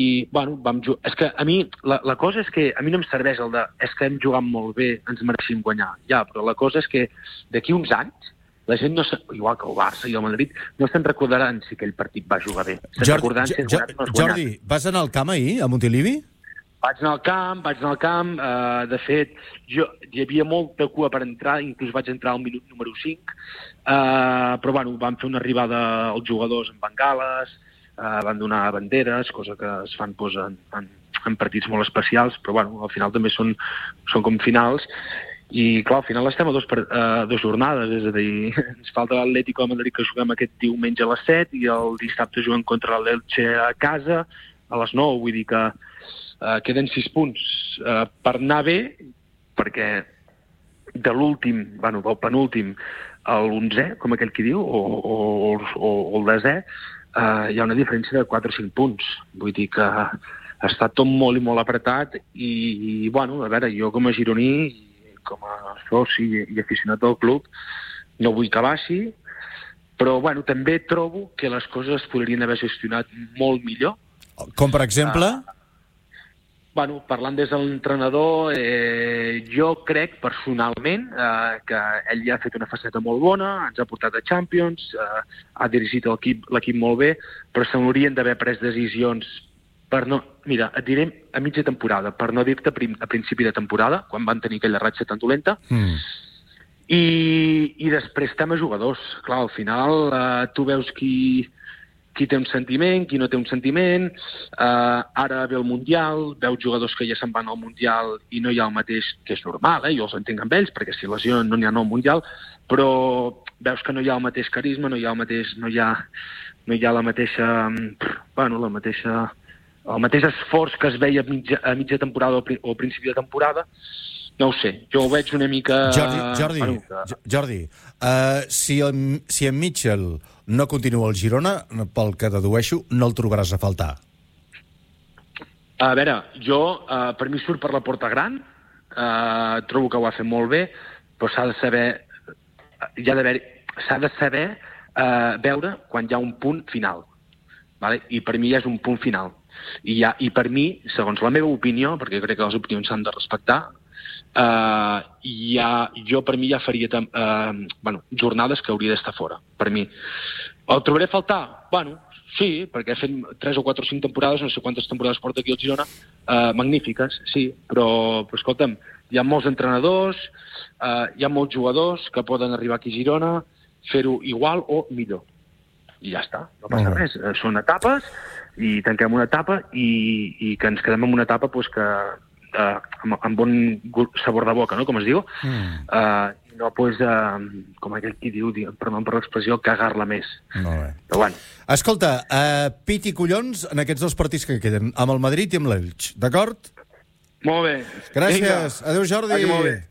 bueno, vam jugar... És que a mi, la cosa és que a mi no em serveix el de és que hem jugat molt bé, ens mereixem guanyar. Ja, però la cosa és que d'aquí uns anys la gent no igual que el Barça i el Madrid, no se'n recordaran si aquell partit va jugar bé. Jordi, vas anar al camp ahir, a Montilivi? Vaig anar al camp. De fet, hi havia molta cua per entrar, inclús vaig entrar al minut número 5, però bueno, van fer una arribada als jugadors amb bengales, van donar banderes, cosa que es fan en partits molt especials, però bueno, al final també són com finals. I, clar, al final estem a dues jornades, és a dir, ens falta l'Atlético de Madrid que juguem aquest diumenge a les 7 i el dissabte juguem contra l'Elche a casa a les 9, vull dir que queden 6 punts per anar bé, perquè de l'últim, bueno, del penúltim a l'11è, com aquell qui diu, o el 10è, hi ha una diferència de 4 o 5 punts. Vull dir que està tot molt i molt apretat i bueno, a veure, jo com a gironí, com a soci i aficionat del club, no vull que baixi, però bueno, també trobo que les coses es podrien haver gestionat molt millor. Com per exemple? Bueno, parlant des de l'entrenador, jo crec personalment que ell ja ha fet una faceta molt bona, ens ha portat a Champions, ha dirigit l'equip molt bé, però se n'haurien d'haver pres decisions per no... Mira, et diré a mitja temporada, per no dir-te a principi de temporada, quan van tenir aquella ratxa tan dolenta, i després tema jugadors. Clar, al final tu veus qui té un sentiment, qui no té un sentiment, ara ve el Mundial, veus jugadors que ja se'n van al Mundial i no hi ha el mateix, que és normal, jo els entenc amb ells, perquè si lesionen no n'hi ha al Mundial, però veus que no hi ha el mateix carisma, no hi ha la mateixa... Bueno, el mateix esforç que es veia a mitja temporada o a principi de temporada, no ho sé, jo ho veig una mica... Jordi, si en Mitchell no continua al Girona, pel que dedueixo, no el trobaràs a faltar. A veure, jo, per mi surt per la porta gran, trobo que ho ha fet molt bé, però s'ha de saber veure quan hi ha un punt final, vale? I per mi ja és un punt final. I per mi, segons la meva opinió, perquè crec que les opinions s'han de respectar, jo per mi ja faria jornades que hauria d'estar fora, per mi. El trobaré a faltar? Bueno, sí, perquè he fet 3 o 4 o 5 temporades, no sé quantes temporades porta aquí al Girona, magnífiques, sí, però escolta'm, hi ha molts entrenadors, hi ha molts jugadors que poden arribar aquí a Girona, fer-ho igual o millor. I ja està, no passa res. Són etapes, i tanquem una etapa i que ens quedem en una etapa pues, que amb bon sabor de boca, no? Com es diu, i no pues, com aquell qui diu, perdó per l'expressió, cagar-la més. Molt bé. Però bueno. Escolta, pit i collons en aquests 2 partits que queden, amb el Madrid i amb l'Elx, d'acord? Molt bé. Gràcies. Adéu, Jordi. Molt bé.